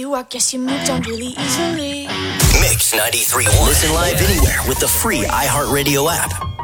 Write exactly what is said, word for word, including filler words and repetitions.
you, I guess you moved on really easily. Mix ninety-three point one. Listen live anywhere with the free iHeartRadio app.